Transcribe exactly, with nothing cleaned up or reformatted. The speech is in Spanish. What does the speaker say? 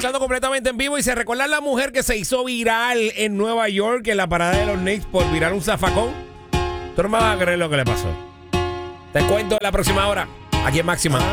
escuchando completamente en vivo. Y se recuerda la mujer que se hizo viral en Nueva York en la parada de los Knicks por virar un zafacón. Tú no me vas a creer lo que le pasó. Te cuento en la próxima hora, aquí en Máxima.